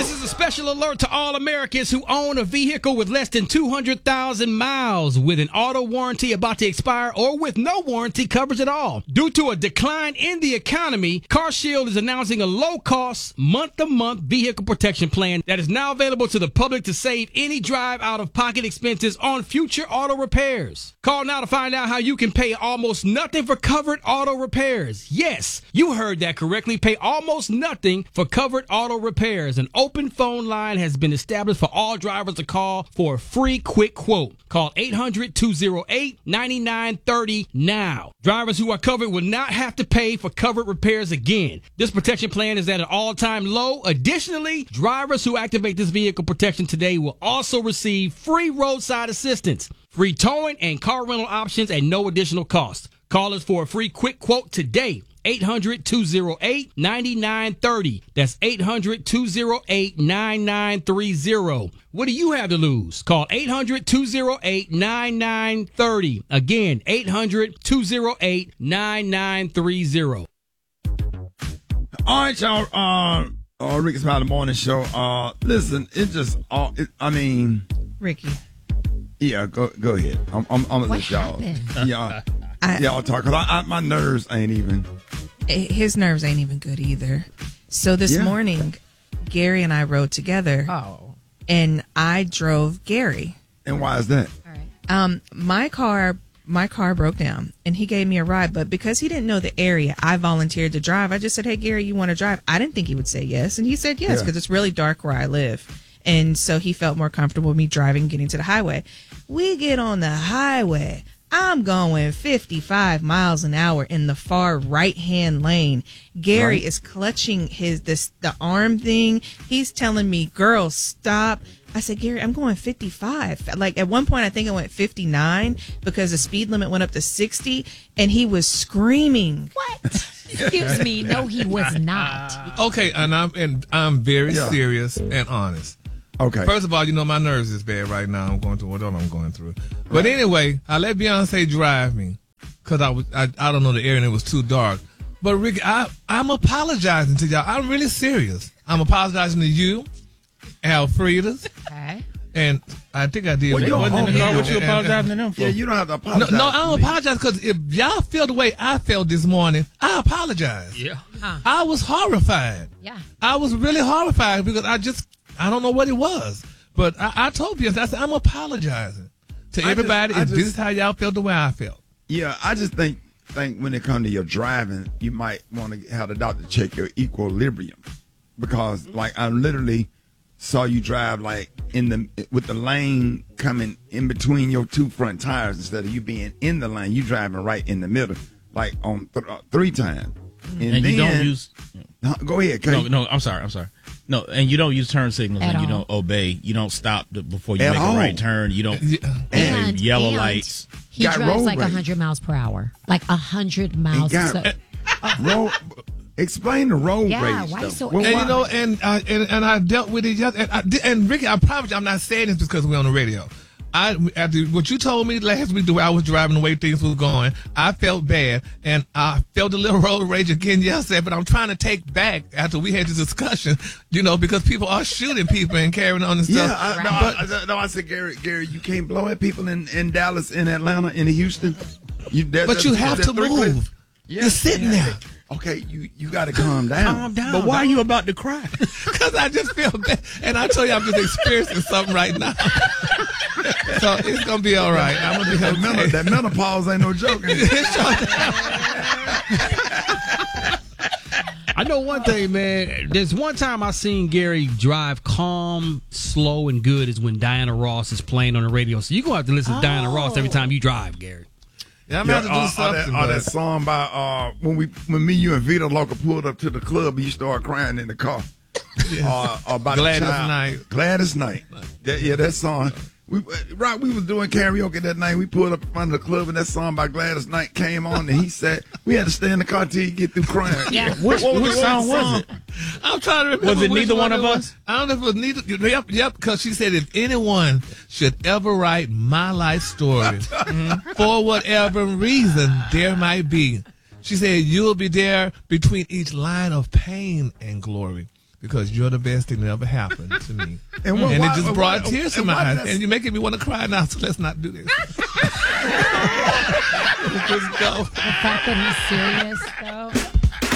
This is a special alert to all Americans who own a vehicle with less than 200,000 miles with an auto warranty about to expire or with no warranty coverage at all. Due to a decline in the economy, CarShield is announcing a low-cost, month-to-month vehicle protection plan that is now available to the public to save any drive out-of-pocket expenses on future auto repairs. Call now to find out how you can pay almost nothing for covered auto repairs. Yes, you heard that correctly. Pay almost nothing for covered auto repairs. An open phone line has been established for all drivers to call for a free quick quote. Call 800-208-9930 now. Drivers who are covered will not have to pay for covered repairs again. This protection plan is at an all-time low. Additionally, drivers who activate this vehicle protection today will also receive free roadside assistance, free towing, and car rental options at no additional cost. Call us for a free quick quote today. 800-208-9930. That's 800-208-9930. What do you have to lose? Call 800-208-9930. Again, 800-208-9930. All right, y'all. Ricky Smiley Morning Show. Listen, it's just Ricky. Yeah, go ahead. I'm gonna let y'all. Yeah, y'all talk. Cause my nerves ain't even. His nerves ain't even good either. So this morning, Gary and I rode together. Oh. And I drove Gary. And why is that? All right. My car broke down, and he gave me a ride. But because he didn't know the area, I volunteered to drive. I just said, "Hey, Gary, you want to drive?" I didn't think he would say yes, and he said yes because it's really dark where I live. And so he felt more comfortable with me driving, getting to the highway. We get on the highway. I'm going 55 miles an hour in the far right-hand lane. Gary is clutching the arm thing. He's telling me, "Girl, stop." I said, "Gary, I'm going 55. Like at one point, I think I went 59 because the speed limit went up to 60, and he was screaming. What? Excuse me. No, he was not. Okay, and I'm very serious and honest. Okay. First of all, my nerves is bad right now. I'm going through what I'm going through. But anyway, I let Beyonce drive me because I don't know the area and it was too dark. But Ricky, I'm apologizing to y'all. I'm really serious. I'm apologizing to you, Alfreda's. Okay. And I think I did. Well, you Wasn't in the car. What you apologizing to them for? Yeah, you don't have to apologize. No, I don't apologize because if y'all feel the way I felt this morning, I apologize. Yeah. I was horrified. Yeah. I was really horrified because I don't know what it was. But I told you, I said, I'm apologizing to everybody if this is how y'all felt the way I felt. Yeah, I just think when it comes to your driving, you might want to have the doctor check your equilibrium. Because, like, I literally saw you drive, like, with the lane coming in between your two front tires instead of you being in the lane. You driving right in the middle, like, on 3 times. And you don't use... Go ahead, Kate. No, I'm sorry. No, and you don't use turn signals and you don't obey. You don't stop before you make a right turn. You don't yellow lights. He drives like 100 miles per hour. Like 100 miles. Explain the road rage. Yeah, why stuff. so And and I dealt with it. And Ricky, I promise you, I'm not saying this because we're on the radio. After what you told me last week, the way I was driving, the way things were going, I felt bad, and I felt a little road rage again yesterday. But I'm trying to take back after we had this discussion, because people are shooting people and carrying on and stuff. Yeah, I said, Gary, you can't blow at people in Dallas, in Atlanta, in Houston. But you have to move. Yeah, you're sitting there. Okay, you got to calm down. Calm down. But why are you about to cry? Because I just feel bad. And I tell you, I'm just experiencing something right now. So it's going to be all right. I'm going to be okay. That menopause ain't no joke. I know one thing, man. There's one time I seen Gary drive calm, slow, and good is when Diana Ross is playing on the radio. So you're going to have to listen to Diana Ross every time you drive, Gary. Yeah, I'm going to have to do something. That song by when me, you, and Vito Loca pulled up to the club and you started crying in the car. About Gladys Knight. That song. We was doing karaoke that night. We pulled up in front of the club and that song by Gladys Knight came on and he said we had to stay in the car till you get through crying. Yeah. Which song was it? I'm trying to remember. Was it neither one of us? I don't know if it was neither. Yep, because she said if anyone should ever write my life story for whatever reason there might be, she said you'll be there between each line of pain and glory. because you're the best thing that ever happened to me. And it just brought tears to my eyes. And you're making me want to cry now, so let's not do this. Let's just go. The fact that he's serious, though.